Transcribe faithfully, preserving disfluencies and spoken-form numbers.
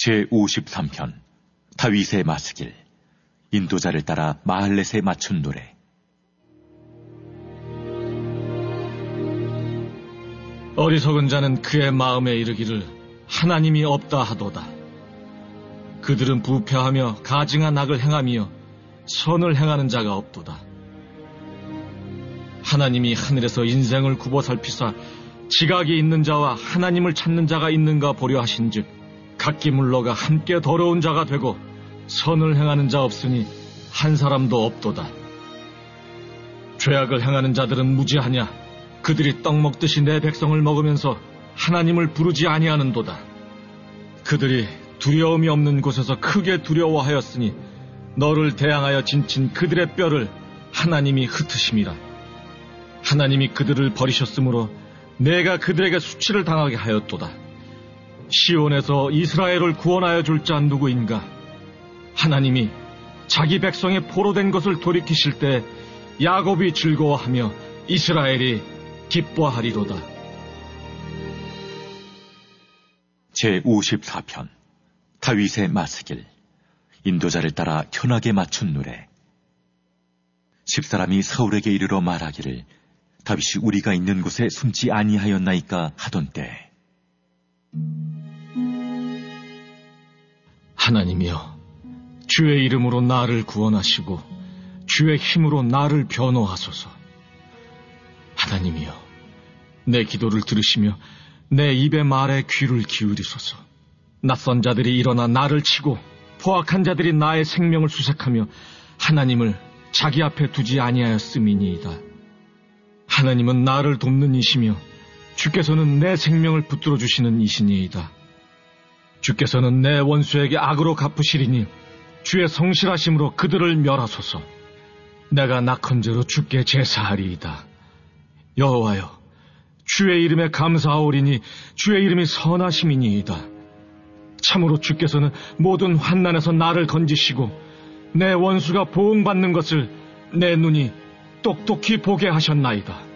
제오십삼 편 다윗의 마스길. 인도자를 따라 마할렛에 맞춘 노래. 어리석은 자는 그의 마음에 이르기를 하나님이 없다 하도다. 그들은 부패하며 가증한 악을 행하며 선을 행하는 자가 없도다. 하나님이 하늘에서 인생을 굽어 살피사 지각이 있는 자와 하나님을 찾는 자가 있는가 보려 하신즉 각기 물러가 함께 더러운 자가 되고 선을 행하는 자 없으니 한 사람도 없도다. 죄악을 행하는 자들은 무지하냐? 그들이 떡 먹듯이 내 백성을 먹으면서 하나님을 부르지 아니하는도다. 그들이 두려움이 없는 곳에서 크게 두려워하였으니 너를 대항하여 진친 그들의 뼈를 하나님이 흩으심이라. 하나님이 그들을 버리셨으므로 내가 그들에게 수치를 당하게 하였도다. 시온에서 이스라엘을 구원하여 줄 자 누구인가? 하나님이 자기 백성의 포로된 것을 돌이키실 때 야곱이 즐거워하며 이스라엘이 기뻐하리로다. 제오십사 편 다윗의 마스길. 인도자를 따라 현악에 맞춘 노래. 십사람이 사울에게 이르러 말하기를 다윗이 우리가 있는 곳에 숨지 아니하였나이까 하던 때, 하나님이여, 주의 이름으로 나를 구원하시고 주의 힘으로 나를 변호하소서. 하나님이여, 내 기도를 들으시며 내 입의 말에 귀를 기울이소서. 낯선 자들이 일어나 나를 치고 포악한 자들이 나의 생명을 수색하며 하나님을 자기 앞에 두지 아니하였음이니이다. 하나님은 나를 돕는 이시며 주께서는 내 생명을 붙들어 주시는 이시니이다. 주께서는 내 원수에게 악으로 갚으시리니 주의 성실하심으로 그들을 멸하소서. 내가 낙헌제로 주께 제사하리이다. 여호와여, 주의 이름에 감사하오리니 주의 이름이 선하심이니이다. 참으로 주께서는 모든 환난에서 나를 건지시고 내 원수가 보응받는 것을 내 눈이 똑똑히 보게 하셨나이다.